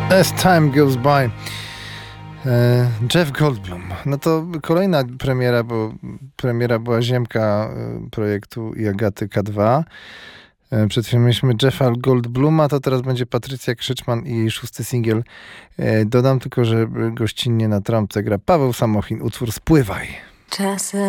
As Time Goes By. Jeff Goldblum. No to kolejna premiera, bo premiera była Ziemka projektu i Agaty K2. Przed chwilą mieliśmy Jeffa Goldbluma, to teraz będzie Patrycja Krzyczman i jej 6. singiel. Dodam tylko, że gościnnie na trampce gra Paweł Samochin, utwór Spływaj. Czasem